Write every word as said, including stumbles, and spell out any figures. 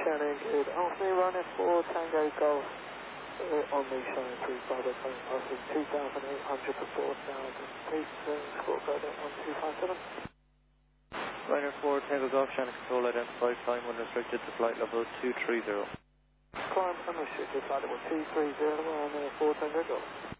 Shannon, good afternoon, Ryanair four Tango Golf. Uh, on the Shannon three five zero phone passing two thousand eight hundred for four thousand feet, uh, score code at one two five seven. Ryanair four Tango Golf, Shannon control identified, climb unrestricted to flight level two three zero. Climb unrestricted, flight level two three zero, Ryanair four Tango Golf.